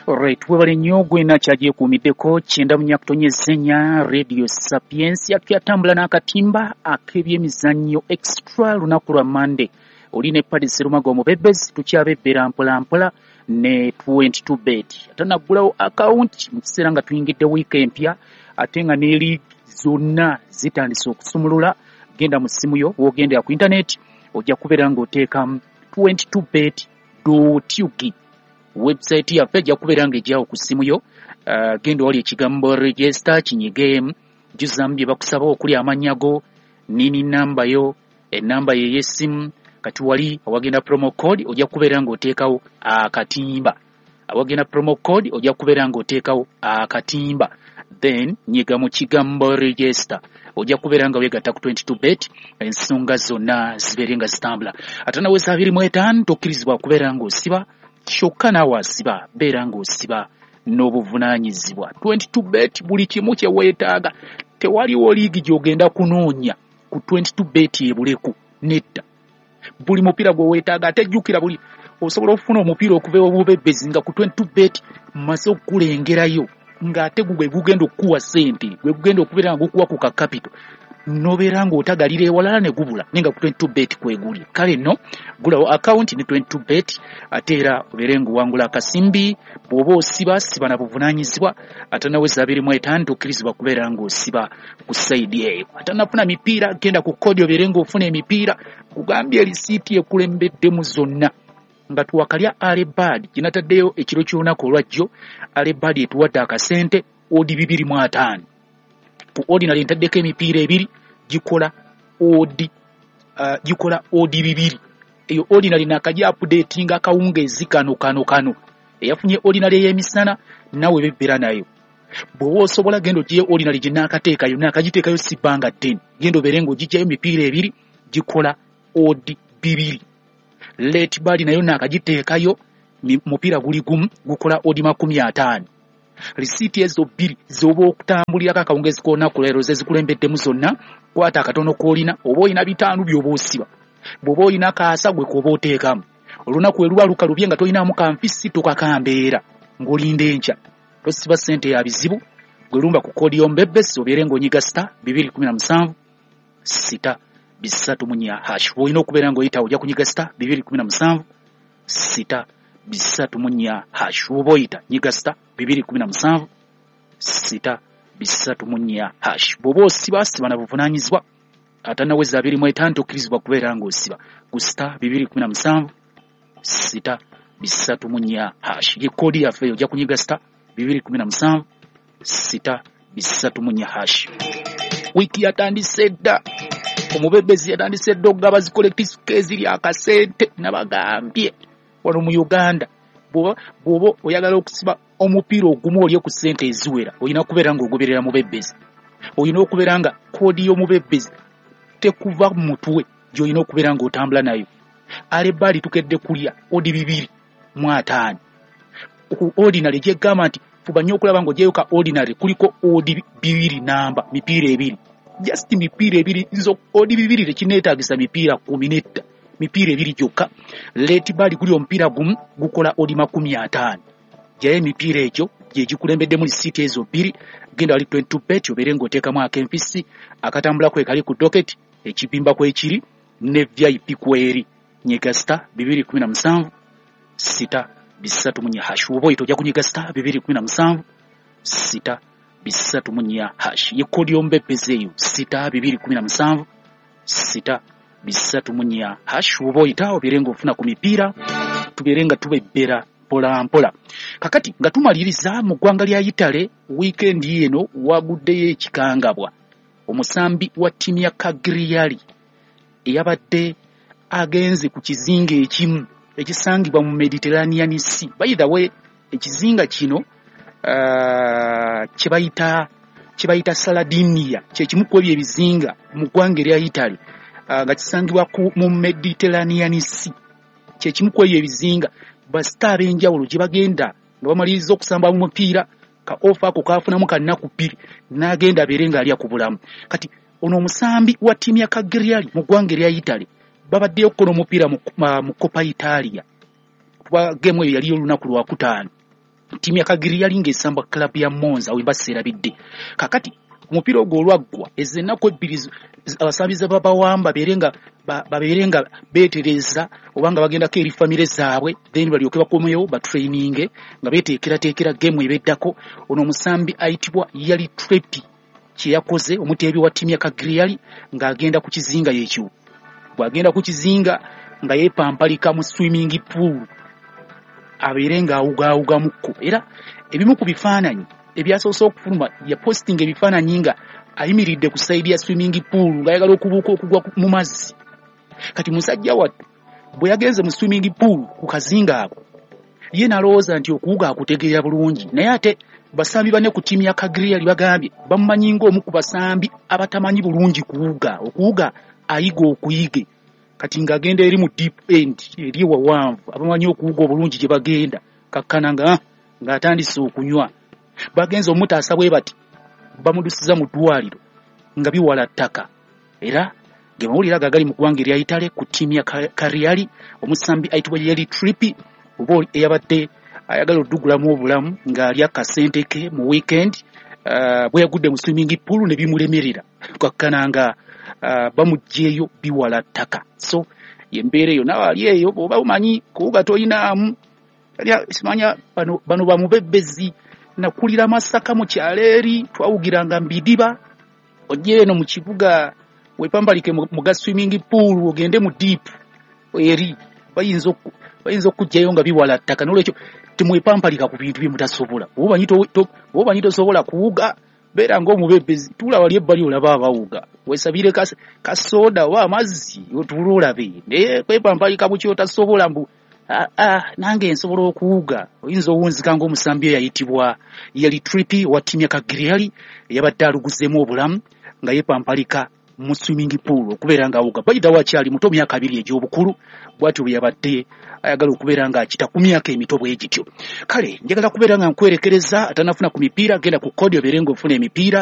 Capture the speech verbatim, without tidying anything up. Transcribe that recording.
Alright, webale nnyo gwe nakyaje kumiddeko kyenda mu nyakutonyezenya Radio Sapiens yakyatambula n'akatimba ak'ebyemizannyo extra lunaku lwa Monday. Oli ne Paddy Serumago omubebezi tukyabebbera mpola mpola ne twenty-two bet. Atanaggulawo account mu kiseera nga tuyingidde wiiki empya ate nga ne league zonna zitandise okusumulula. Genda mu ssimu yo w'ogendera ku internet ojja kubeera ng'oteekamu twenty-two bet dot u g. Website yaffe ejja kubeera ng'ejjawo ku ssimu yo. Uh, genda wali ekigambo register kinyigeemu juzaamu bye bakusaba okuli amannya go, nini namba yo, enamba ye y'essimu. Kati wali awagenda promo code ojja kubeera ng'oteekawo akatimba. Awagenda promo code ojja kubeera ng'oteekawo akatimba. Then nyiga mu kigambo register ojja kubeera nga weegatta ku twenty-two bet ensonga zonna zibeere nga zitambula. Ate naweza abiri mu etaano tokkirizibwa kubeera ng'osiba kyokka naawe asiba beera ng'osiba n'obuvunaanyizibwa. twenty-two bet buli kimu kye weetaaga. Tewaliwo liigi gy'ogenda kunoonya ku twenty-two bet ebuleku nedda. Buli mupiira gwe weetaaga ate jjukira buli osobola okufuna omupiira okuva obubebezi nga ku twenty-two bet mmaze okukulengerayo ng'ate gwe gugenda okukuwa ssente gwe gugenda okubeera nga gukuwa ku kakapito nobeera ng'otagalira ewalala ne gubula nenga ku twenty-two bet kweguli. Kale nno gulawo account ne twenty-two bet ate era obeere ng'owangula akasimbi bw'oba osiba siba na buvunaanyizibwa. Ate naweza abiri mu etaano tokkirizibwa kubeera ng'osiba ku sayidi eyo. Ate nafuna mipiira genda ku kodi obeere ng'ofuna emipiira kugambye erisiiti ekulembeddemu zonna nga tuwakalya Alebad ginataddeyo ekiro ky'olunaku olwajjo. Alebad etuwadde akasente odi bibiri mu ataano ku ordinary ntaddeko emipiira ebiri gikola odi uh, gikola odi bibiri. Eyo ordinary nakajja update nga kawungeezi kano kano kano eyafunye ordinary ey'emisana nawe bebbera nayo. Bw'oba osobola genda ogiye ordinary gye naakateekayo naakagiteekayo si bbanga tteni genda obeere ng'ogijjayo emipiira ebiri gikola odi bibiri. Late bali nayo naakagiteekayo mupiira guli gumu gukola odi makumi ataano. Risiiti ezo bbiri z'oba okutambulirako akawungeezi k'olunaku leero ze zikulembeddemu zonna. Kwata akatono k'olina oba olina bitaano by'oba osiba. Bw'oba olina kaasa gwe k'oba oteekamu olunaku we luba lukalubye nga tolinamu kanfisi tokakambeera ng'olinda enkya tosiba ssente ya bizibu. Gwe lumba ku koodi y'omubebesi obeere ng'onyiga sita bibiri kumi na musanvu sita bisatu munya hash. Olina okubeera ng'oyita ojja kunyiga sita bibiri kumi na musanvu sita bisatu munya hash. Oba oyita nyiga sita bibiri kumi na musanvu sita bisatu munya hash. Bw'oba osiba siba na buvunaanyizibwa. Ate naweza abiri mu etaano tokkirizibwa kubeera ng'osiba ku sita bibiri kumi na musanvu sita bisatu munya hash. Ye koodi yaffe ojja kunyiga sita bibiri kumi na musanvu sita bisatu munya hash. Wiiki yatandise dda. Omubebezi yatandise dda okugaba zi collective eziri akasente nabagambye wano mu Uganda. Bw'oba oyagala okusiba omupiira ogumu olye ku ssente eziwera olina kubeera ng'ogoberera mubebezi. Olina okubeera nga koodi y'omubebezi tekuva mu mutwe gy'olina okubeera ng'otambula nayo. Alebali tukedde kulya odi bibiri mu ataano. Ku ordinary gyegamba nti fuba nnyo okulaba ng'ogyeyo ka ordinary kuliko odi bibiri namba mipiira ebiri. Just mipiira ebiri nzo odi bibiri tekineetaagisa mipiira kumi n'etta mipiira ebiri gyokka. Late bali guli omupiira gumu gukola odi makumi ataano. Jaye mipiira egyo gye gikulembedde mu lisiiti ezo bbiri. Genda wali twenty-two bet obeere ng'oteekamu ak'empisi akatambula kwe kali ku docket ekibimba kwekiri ne V I P kweri. Nyiga sita bibiri kumi na musanvu sita bisatu munya hash. Oba oyita ojja kunyiga sita bibiri kumi na musanvu sita bisatu munya hash. Ye koodi y'omubebezi eyo sita bibiri kumi na musanvu sita bisatu munya hash. Oba oyita obeere ng'ofuna ku mipiira tubeere nga tubebbera mpola mpola. Kakati nga tumaliriza mu ggwanga lya Italy wiikendi eno waguddeyo ekikangabwa omusambi wa ttiimu ya Cagliari eyabadde agenze ku kizinga ekimu ekisangibwa mu Mediterranean Sea. By the way ekizinga kino uh, kyebayita kyebayita Sardinia kyekimu ku ebyo ebizinga mu ggwanga lya Italy uh, nga kisangibwa mu Mediterranean Sea. Kyekimu ku ebyo ebizinga basita ab'enjawulo gye bagenda nga bamaliriza okusamba mu mupiira ka ofa ako kaafunamu kannaku bbiri n'agenda abeere ng'alya ku bulamu. Kati ono omusambi wa ttiimu ya Cagliari mu ggwanga lya Italy babaddeyo okukola omupiira mu, mu Coppa Italia. Kuba game eyo yali olunaku lwakutaano timu ya Kagiriali ng'esamba club ya Monza wemba serabidde. Kakati omupira ogwo olwaggwa ezennaku ebbiri abasambiza babawamba berenga baberenga betereza obanga bagendako eri famire zaabwe then balyoke bakomeyo ba training nga beteekera teekera game ebeddako ono omusambi ayitibwa yali Trepi kye yakoze omuteebi wa timu ya Kagiriali ng'agenda ku kizinga yekyo bw'agenda ku kizinga nga yeepampalika mu swimming pool aberenga awugaawuga mukko era ebimu ku bifaananyi ebyasoose okufuluma ya posting ebifaananyi nga ayimiridde ku side ya swimming pool ng'ayagala okubuuka okugwa mu mazzi. Kati musajja wattu bwe yagenze mu swimming pool ku kazinga ako ye nalowooza nti okuwuga akutegeera bulungi naye ate basambi bane ku tiimu ya Kagiriali bagambye bamumanyi ng'omu ku basambi abatamanyi bulungi kuwuga okuwuga ayiga okuyige kati ng'agenda eri mu deep end eri wawanvu abamanyi okuwuga obulungi gye bagenda kakkana nga ng'atandise okunywa bagenze omutaasa bwe bati bamudusiza mu ddwaliro nga biwala ttaka era ge mawulire agagali mu ggwanga erya Itale ku tiimu ya Kagiriali omusambi ayitibwa yali Trepi oba eyabadde ayagala oddugulamu obulamu ng'ali akasente ke mu weekend uh, bwe yagudde mu swimming pool ne bimulemerera kakkana nga uh, bamuggyeeyo biwala ttaka so yembeera eyo nawe ali eyo bw'oba omanyi kuwuga toyinaamu simanya bano, bano bamubebbezi nakulira Masaka mu kyalo eri twawugiranga Mbidiba ojje eno mu kibuga wepambalike mu ga swimming pool ogende mu deep eri bayinza bayinza okujjayo nga biwala ttaka n'olwekyo temwepampalika ku bintu bye mutasobola oba banyi tosobola kuwuga beera ng'omubebbezi tuula wali ebbali olaba abawuga weesabire kasoda oba amazzi otuula olabe naye kwepampalika mu kyotasobola mbu Ah, ah, nange nsobola okuwuga oyinza owunzika ng'omusambi yayitibwa yali Trepi wa tiimu ya Kagiriali yabadde aluguzeemu obulamu nga yeepampalika mu swimming pool okubeera ng'awuga bayita wakyali muto myaka abiri egy'obukulu bw'atyo bwe yabadde ayagala okubeera ng'akita ku myaka emito bwe gityo kale njagala kubeera nga nkwerekereza atanafuna ku mipiira genda ku kodi obeere ng'ofuna emipiira